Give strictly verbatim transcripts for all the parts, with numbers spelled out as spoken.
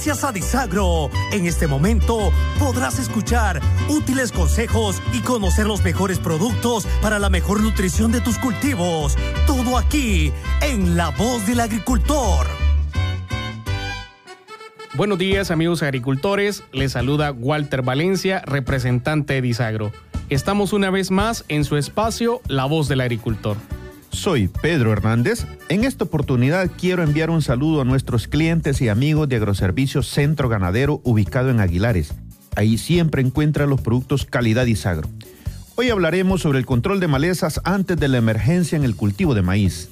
Gracias a Disagro, en este momento podrás escuchar útiles consejos y conocer los mejores productos para la mejor nutrición de tus cultivos. Todo aquí, en La Voz del Agricultor. Buenos días, amigos agricultores. Les saluda Walter Valencia, representante de Disagro. Estamos una vez más en su espacio La Voz del Agricultor. Soy Pedro Hernández. En esta oportunidad quiero enviar un saludo a nuestros clientes y amigos de Agroservicios Centro Ganadero, ubicado en Aguilares. Ahí siempre encuentra los productos calidad Disagro. Hoy hablaremos sobre el control de malezas antes de la emergencia en el cultivo de maíz.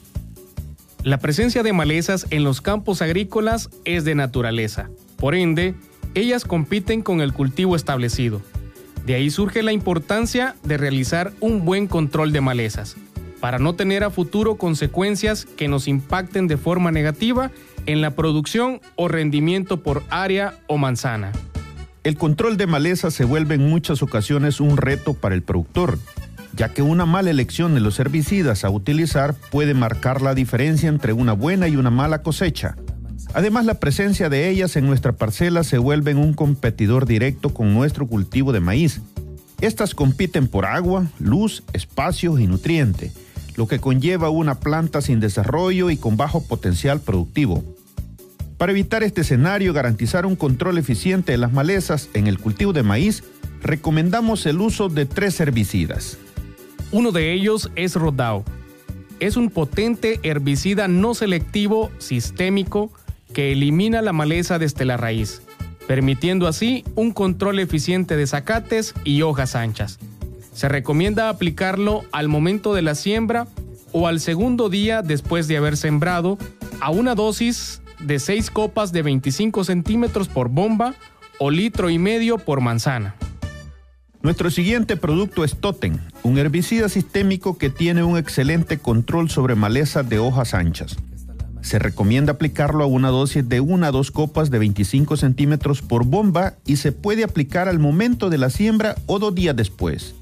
La presencia de malezas en los campos agrícolas es de naturaleza. Por ende, ellas compiten con el cultivo establecido. De ahí surge la importancia de realizar un buen control de malezas, para no tener a futuro consecuencias que nos impacten de forma negativa en la producción o rendimiento por área o manzana. El control de malezas se vuelve en muchas ocasiones un reto para el productor, ya que una mala elección de los herbicidas a utilizar puede marcar la diferencia entre una buena y una mala cosecha. Además, la presencia de ellas en nuestra parcela se vuelve un competidor directo con nuestro cultivo de maíz. Estas compiten por agua, luz, espacios y nutriente, lo que conlleva una planta sin desarrollo y con bajo potencial productivo. Para evitar este escenario y garantizar un control eficiente de las malezas en el cultivo de maíz, recomendamos el uso de tres herbicidas. Uno de ellos es Roundup. Es un potente herbicida no selectivo sistémico que elimina la maleza desde la raíz, permitiendo así un control eficiente de zacates y hojas anchas. Se recomienda aplicarlo al momento de la siembra o al segundo día después de haber sembrado, a una dosis de seis copas de veinticinco centímetros por bomba o litro y medio por manzana. Nuestro siguiente producto es Totem, un herbicida sistémico que tiene un excelente control sobre malezas de hojas anchas. Se recomienda aplicarlo a una dosis de una a dos copas de veinticinco centímetros por bomba y se puede aplicar al momento de la siembra o dos días después.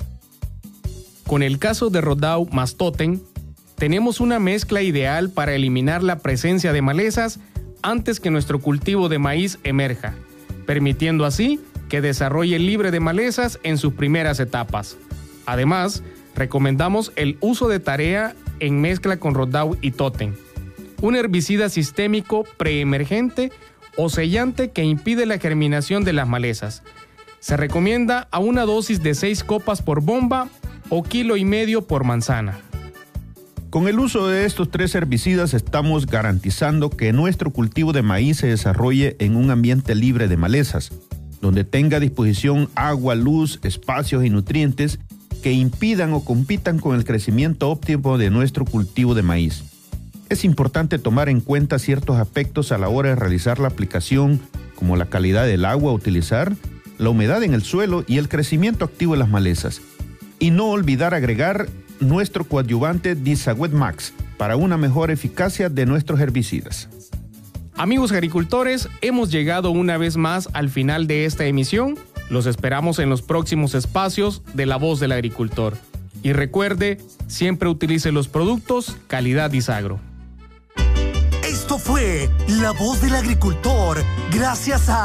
Con el caso de Roundup más Totem, tenemos una mezcla ideal para eliminar la presencia de malezas antes que nuestro cultivo de maíz emerja, permitiendo así que desarrolle libre de malezas en sus primeras etapas. Además, recomendamos el uso de tarea en mezcla con Roundup y Totem, un herbicida sistémico preemergente o sellante que impide la germinación de las malezas. Se recomienda a una dosis de seis copas por bomba o kilo y medio por manzana. Con el uso de estos tres herbicidas estamos garantizando que nuestro cultivo de maíz se desarrolle en un ambiente libre de malezas, donde tenga a disposición agua, luz, espacios y nutrientes que impidan o compitan con el crecimiento óptimo de nuestro cultivo de maíz. Es importante tomar en cuenta ciertos aspectos a la hora de realizar la aplicación, como la calidad del agua a utilizar, la humedad en el suelo y el crecimiento activo de las malezas. Y no olvidar agregar nuestro coadyuvante Disagwet Max para una mejor eficacia de nuestros herbicidas. Amigos agricultores, hemos llegado una vez más al final de esta emisión. Los esperamos en los próximos espacios de La Voz del Agricultor. Y recuerde, siempre utilice los productos calidad Disagro. Esto fue La Voz del Agricultor, gracias a